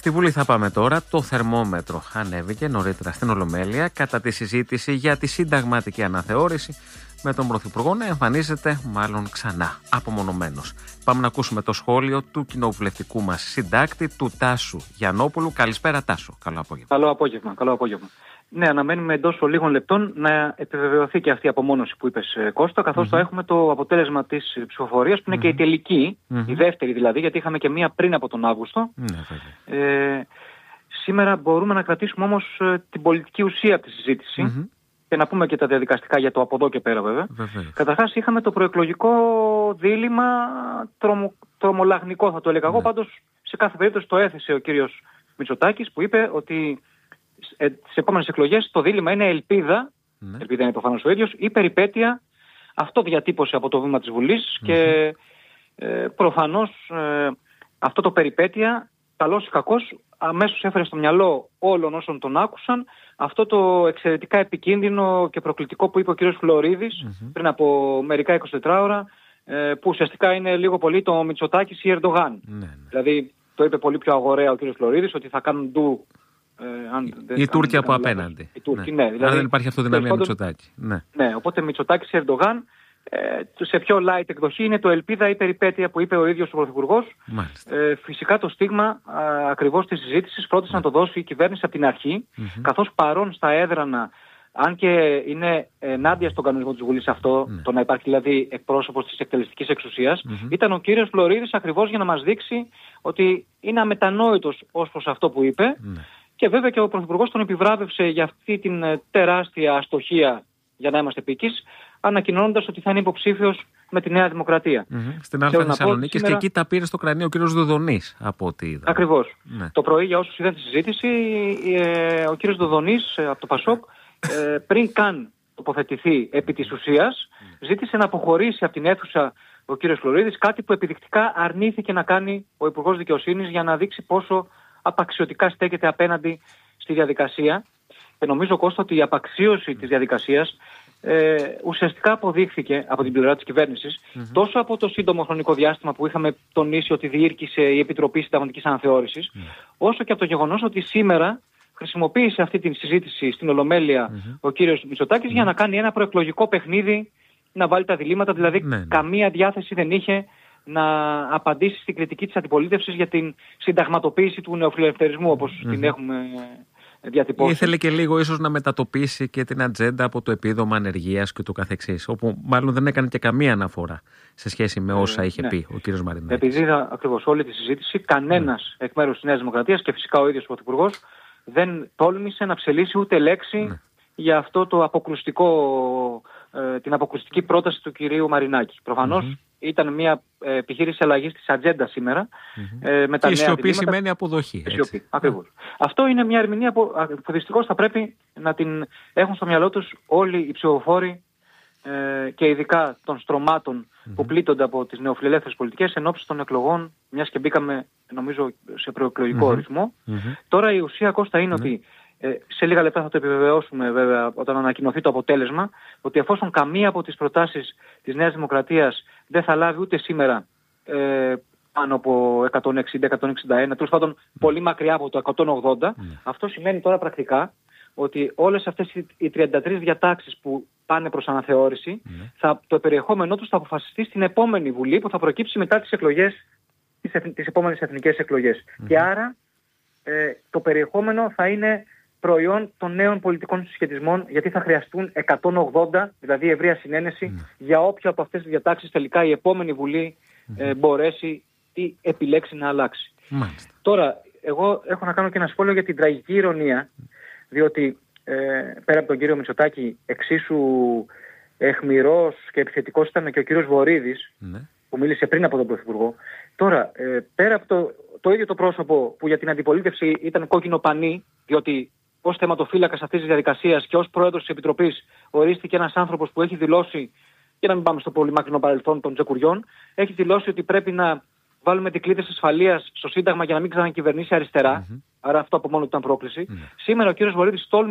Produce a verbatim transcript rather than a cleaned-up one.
Στη Βουλή θα πάμε τώρα. Το θερμόμετρο ανέβηκε νωρίτερα στην Ολομέλεια κατά τη συζήτηση για τη συνταγματική αναθεώρηση, με τον Πρωθυπουργό να εμφανίζεται μάλλον ξανά απομονωμένος. Πάμε να ακούσουμε το σχόλιο του κοινοβουλευτικού μας συντάκτη, του Τάσου Γιαννόπουλου. Καλησπέρα, Τάσο. Καλό απόγευμα. Καλό απόγευμα. Καλό απόγευμα. Ναι, αναμένουμε εντός λίγων λεπτών να επιβεβαιωθεί και αυτή η απομόνωση που είπες, Κώστα, καθώς mm-hmm. θα έχουμε το αποτέλεσμα της ψηφοφορίας, που είναι mm-hmm. και η τελική, mm-hmm. η δεύτερη δηλαδή, γιατί είχαμε και μία πριν από τον Αύγουστο. Mm-hmm. Ε, σήμερα μπορούμε να κρατήσουμε όμως την πολιτική ουσία από τη συζήτηση mm-hmm. και να πούμε και τα διαδικαστικά για το από εδώ και πέρα βέβαια. Mm-hmm. Καταρχάς είχαμε το προεκλογικό δίλημμα τρομο, τρομολαγνικό, θα το έλεγα mm-hmm. εγώ, πάντως σε κάθε περίπτωση το έθεσε ο κύριος Μητσοτάκης, που είπε ότι στις επόμενες εκλογές το δίλημμα είναι ελπίδα, ναι. ελπίδα είναι προφανώς ο ίδιος, ή περιπέτεια. Αυτό διατύπωσε από το βήμα της Βουλής mm-hmm. και ε, προφανώς ε, αυτό το περιπέτεια, καλός ή κακός, αμέσως έφερε στο μυαλό όλων όσων τον άκουσαν αυτό το εξαιρετικά επικίνδυνο και προκλητικό που είπε ο κύριος Φλωρίδης mm-hmm. πριν από μερικά εικοσιτέσσερα ώρα, ε, που ουσιαστικά είναι λίγο πολύ το Μητσοτάκης ή Ερντογάν. Mm-hmm. Δηλαδή το είπε πολύ πιο αγοραία ο κύριος Φλωρίδης, ότι θα κάνουν ντου Ε, αν, οι Τούρκοι από απέναντι. Οι Τούρκοι, ναι. ναι δηλαδή, άρα δεν υπάρχει αυτοδυναμία Μητσοτάκη. Ναι. ναι, οπότε Μητσοτάκης Ερντογάν, ε, σε πιο light εκδοχή είναι το ελπίδα ή περιπέτεια που είπε ο ίδιος ο Πρωθυπουργός. Ε, φυσικά το στίγμα α, ακριβώς της συζήτησης φρόντισε ναι. να το δώσει η κυβέρνηση από την αρχή, mm-hmm. καθώς παρόν στα έδρανα, αν και είναι ενάντια στον κανονισμό της Βουλής αυτό, mm. το να υπάρχει δηλαδή εκπρόσωπος της εκτελεστικής εξουσίας, mm-hmm. ήταν ο κύριος Φλωρίδης ακριβώς για να μας δείξει ότι είναι αμετανόητος ως προς αυτό που είπε. Mm. Και βέβαια και ο Πρωθυπουργός τον επιβράβευσε για αυτή την τεράστια αστοχία, για να είμαστε επίκης, ανακοινώνοντας ότι θα είναι υποψήφιος με τη Νέα Δημοκρατία. Mm-hmm. Στην Αλφα Θεσσαλονίκης σήμερα... και εκεί τα πήρε στο κρανίο ο κύριος Δουδονής, από ό,τι είδα. Ακριβώς. Ναι. Το πρωί, για όσους είδαν τη συζήτηση, ε, ο κύριος Δουδονής ε, από το Πασόκ, ε, πριν καν τοποθετηθεί επί της ουσίας, ζήτησε να αποχωρήσει από την αίθουσα ο κύριος Φλωρίδης, κάτι που επιδεικτικά αρνήθηκε να κάνει ο Υπουργός Δικαιοσύνης για να δείξει πόσο απαξιωτικά στέκεται απέναντι στη διαδικασία. Και νομίζω, Κώστα, ότι η απαξίωση της διαδικασίας ε, ουσιαστικά αποδείχθηκε από την πλευρά της κυβέρνησης mm-hmm. τόσο από το σύντομο χρονικό διάστημα που είχαμε τονίσει ότι διήρκησε η Επιτροπή Συνταγματικής Αναθεώρησης, mm-hmm. όσο και από το γεγονός ότι σήμερα χρησιμοποίησε αυτή τη συζήτηση στην Ολομέλεια mm-hmm. ο κύριος Μητσοτάκης mm-hmm. για να κάνει ένα προεκλογικό παιχνίδι, να βάλει τα διλήμματα, δηλαδή mm-hmm. καμία διάθεση δεν είχε να απαντήσει στην κριτική της αντιπολίτευσης για την συνταγματοποίηση του νεοφιλελευθερισμού, όπως mm-hmm. την έχουμε διατυπώσει. Ήθελε και λίγο ίσως να μετατοπίσει και την ατζέντα από το επίδομα ανεργίας και το καθεξής, όπου μάλλον δεν έκανε και καμία αναφορά σε σχέση με όσα ε, είχε ναι. πει ο κύριος Μαρινάκης. Επειδή είδα ακριβώς όλη τη συζήτηση, κανένας mm. εκ μέρους της Νέας Δημοκρατίας και φυσικά ο ίδιος ο Πρωθυπουργός δεν τόλμησε να ψελίσει ούτε λέξη mm. για αυτό το αποκρουστικό, ε, την αποκρουστική πρόταση του κυρίου Μαρινάκη. Προφανώς mm-hmm. ήταν μια ε, επιχείρηση αλλαγής της ατζέντα σήμερα. Mm-hmm. Ε, με τα και νέα σιωπή διλήμματα. Σημαίνει αποδοχή. Σιωπή, ακριβώς. Mm. Αυτό είναι μια ερμηνεία που, που δυστυχώς θα πρέπει να την έχουν στο μυαλό τους όλοι οι ψηφοφόροι ε, και ειδικά των στρωμάτων mm-hmm. που πλήττονται από τις νεοφιλελεύθερες πολιτικές εν ώψη των εκλογών, μιας και μπήκαμε νομίζω σε προεκλογικό mm-hmm. ρυθμό. Mm-hmm. Τώρα η ουσία, Κώστα, είναι mm-hmm. ότι Ε, σε λίγα λεπτά θα το επιβεβαιώσουμε βέβαια όταν ανακοινωθεί το αποτέλεσμα, ότι εφόσον καμία από τις προτάσεις της Νέας Δημοκρατίας δεν θα λάβει ούτε σήμερα ε, πάνω από εκατόν εξήντα εκατόν εξήντα ένα, τέλος πάντων πολύ μακριά από το εκατόν ογδόντα, mm. αυτό σημαίνει τώρα πρακτικά ότι όλες αυτές οι τριάντα τρεις διατάξεις που πάνε προς αναθεώρηση, mm. θα, το περιεχόμενό τους θα αποφασιστεί στην επόμενη Βουλή που θα προκύψει μετά τις εκλογές, τις, τις επόμενες εθνικές εκλογές. Mm. Και άρα ε, το περιεχόμενο θα είναι προϊόν των νέων πολιτικών συσχετισμών, γιατί θα χρειαστούν εκατόν ογδόντα, δηλαδή ευρεία συνένεση, mm. για όποια από αυτές τις διατάξεις τελικά η επόμενη Βουλή mm. ε, μπορέσει ή επιλέξει να αλλάξει. Mm. Τώρα, εγώ έχω να κάνω και ένα σχόλιο για την τραγική ηρωνία, διότι ε, πέρα από τον κύριο Μητσοτάκη, εξίσου αιχμηρός και επιθετικός ήταν και ο κύριος Βορίδης, mm. που μίλησε πριν από τον Πρωθυπουργό. Τώρα, ε, πέρα από το, το ίδιο το πρόσωπο που για την αντιπολίτευση ήταν κόκκινο πανί, διότι ως θεματοφύλακας αυτής της διαδικασίας και ως πρόεδρος της Επιτροπής ορίστηκε ένας άνθρωπος που έχει δηλώσει, και να μην πάμε στο πολύ μακρινό παρελθόν των Τζεκουριών, έχει δηλώσει ότι πρέπει να βάλουμε δικλείδες ασφαλείας στο Σύνταγμα για να μην ξανακυβερνήσει αριστερά. Mm-hmm. Άρα αυτό από μόνο του ήταν πρόκληση. Mm-hmm. Σήμερα ο κύριος Βορίδης